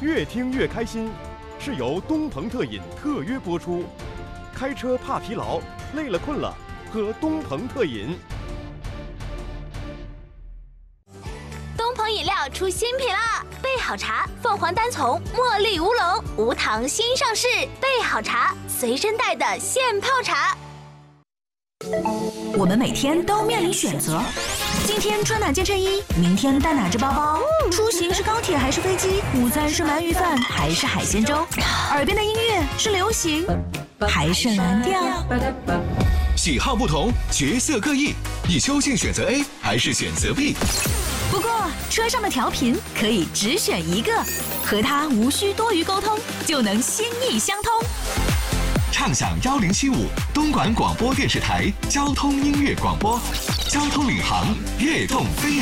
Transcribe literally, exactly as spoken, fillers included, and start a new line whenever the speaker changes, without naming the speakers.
越听越开心，是由东鹏特饮特约播出。开车怕疲劳，累了困了，喝东鹏特饮。
东鹏饮料出新品啦！备好茶，凤凰单丛茉莉乌龙无糖新上市，备好茶随身带的现泡茶。
我们每天都面临选择，今天穿哪件衬衣，明天带哪只包包，出行是高铁还是飞机，午餐是鳗鱼饭还是海鲜粥，耳边的音乐是流行还是蓝调。
喜好不同，角色各异，你究竟选择 A 还是选择 B？
不过车上的调频可以只选一个，和它无需多余沟通，就能心意相通。
畅享幺零七五东莞广播电视台交通音乐广播，交通领航，悦动飞扬。